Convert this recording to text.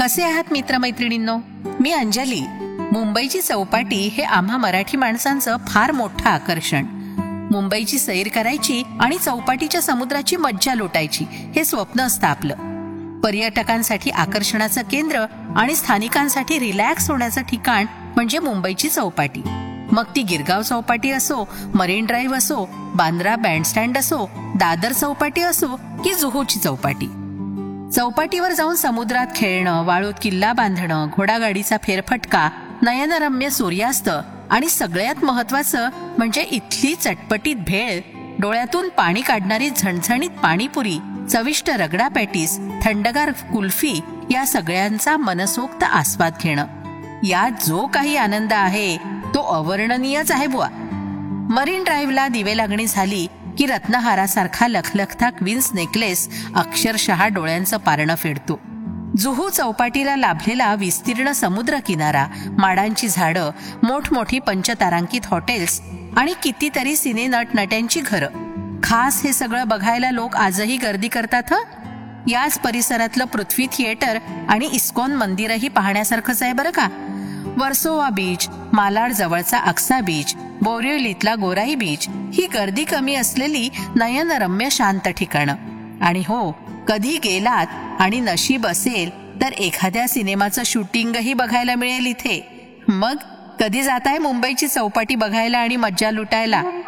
कसे आहात मित्रमैत्रिणींनो? मी अंजली. मुंबईची चौपाटी हे आम्हा मराठी माणसांचं फार मोठं आकर्षण. मुंबईची सैर करायची आणि चौपाटीच्या समुद्राची मज्जा लुटायची हे स्वप्न असतं आपलं. पर्यटकांसाठी आकर्षणाचं केंद्र आणि स्थानिकांसाठी रिलॅक्स होण्याचं ठिकाण म्हणजे मुंबईची चौपाटी. मग ती गिरगाव चौपाटी असो, मरीन ड्राईव्ह असो, बांद्रा बँडस्टँड असो, दादर चौपाटी असो की जुहूची चौपाटी. चौपाटीवर जाऊन समुद्रात खेळणं, वाळूत किल्ला बांधणं, घोडागाडीचा फेरफटका, नयनरम्य सूर्यास्त आणि सगळ्यात महत्वाचं म्हणजे इथली चटपटीत भेळ, डोळ्यातून पाणी काढणारी झणझणीत पाणीपुरी, चविष्ट रगडा पॅटीस, थंडगार कुल्फी या सगळ्यांचा मनसोक्त आस्वाद घेणं. यात जो काही आनंद आहे तो अवर्णनीयच आहे बुवा. मरीन ड्राईव्हला दिवे लागणी झाली की रत्नहारासारखा लखलखता क्वीन्स नेकलेस अक्षरशः डोळ्यांचं पारणं फेडतो. जुहू चौपाटीला लाभलेला विस्तीर्ण समुद्र किनारा, माडांची झाडं, मोठमोठी पंचतारांकित हॉटेल्स आणि कितीतरी सिने नटनट्यांची घरं. खास हे सगळं बघायला लोक आजही गर्दी करतात. याच परिसरातलं पृथ्वी थिएटर आणि इस्कॉन मंदिरही पाहण्यासारखंच आहे बरं का. वर्सोवा बीच, मालाड जवळचा अक्सा बीच, बोरिवलीतला गोराई बीच ही गर्दी कमी असलेली नयनरम्य शांत ठिकाणं. आणि हो, कधी गेलात आणि नशीब असेल तर एखाद्या सिनेमाचं शूटिंगही बघायला मिळेल इथे. मग कधी जाताय मुंबईची चौपाटी बघायला आणि मज्जा लुटायला?